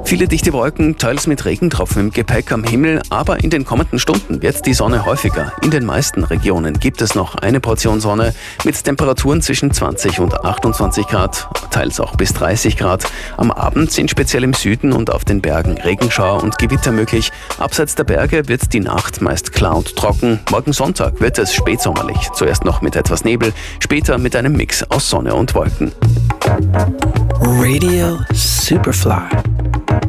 Viele dichte Wolken, teils mit Regentropfen im Gepäck am Himmel, aber in den kommenden Stunden wird die Sonne häufiger. In den meisten Regionen gibt es noch eine Portion Sonne mit Temperaturen zwischen 20 und 28 Grad, teils auch bis 30 Grad. Am Abend sind speziell im Süden und auf den Bergen Regenschauer und Gewitter möglich. Abseits der Berge wird die Nacht meist klar und trocken. Morgen Sonntag wird es spätsommerlich. Zuerst noch mit etwas Nebel, später mit einem Mix aus Sonne und Wolken. Radio Superfly.